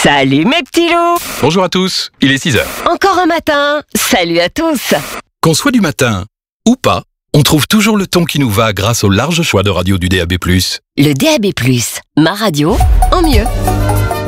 Salut mes petits loups! Bonjour à tous, il est 6h. Encore un matin! Salut à tous! Qu'on soit du matin ou pas, on trouve toujours le ton qui nous va grâce au large choix de radio du DAB+. Le DAB+, ma radio en mieux.